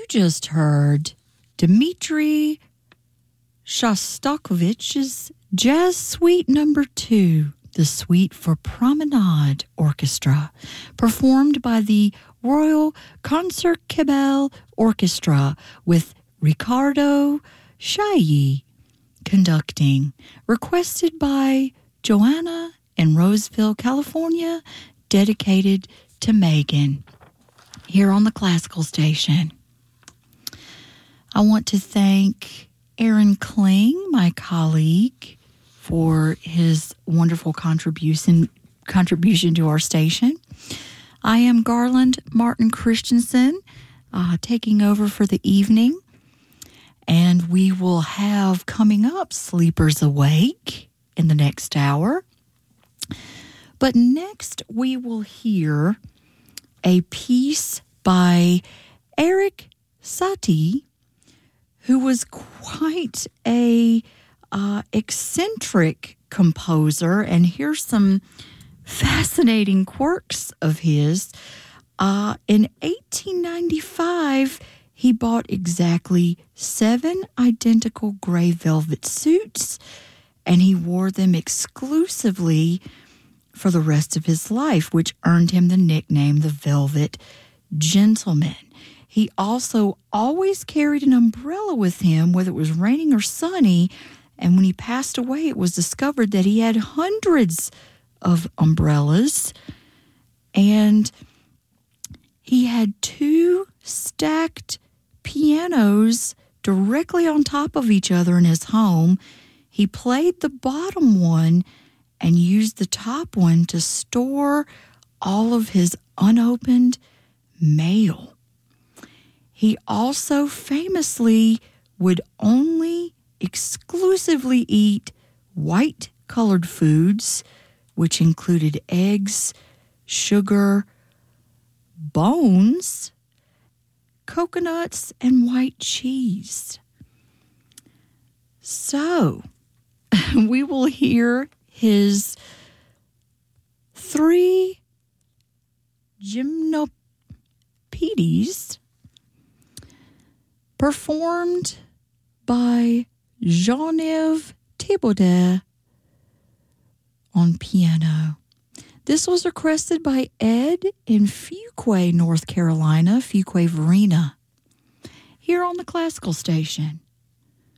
just heard Dmitri Shostakovich's Jazz Suite Number 2, the Suite for Promenade Orchestra, performed by the Royal Concertgebouw Orchestra with Ricardo Chailly conducting, requested by Joanna in Roseville, California, dedicated to Megan, here on the Classical Station. I want to thank Aaron Kling, my colleague, for his wonderful contribution to our station. I am Garland Martin Christensen, taking over for the evening, and we will have coming up Sleepers Awake in the next hour. But next we will hear a piece by Erik Satie, who was quite a eccentric composer, and here's some fascinating quirks of his. In 1895, he bought exactly 7 identical gray velvet suits, and he wore them exclusively for the rest of his life, which earned him the nickname the Velvet Gentleman. He also always carried an umbrella with him, whether it was raining or sunny, and when he passed away, it was discovered that he had hundreds of umbrellas, and he had 2 stacked pianos directly on top of each other in his home. He played the bottom one and used the top one to store all of his unopened mail. He also famously would only exclusively eat white-colored foods, which included eggs, sugar, bones, coconuts, and white cheese. So, we will hear his 3 gymnopedies performed by Jean-Yves Thibaudet on piano. This was requested by Ed in Fuquay, North Carolina, Fuquay-Varina, here on the Classical Station.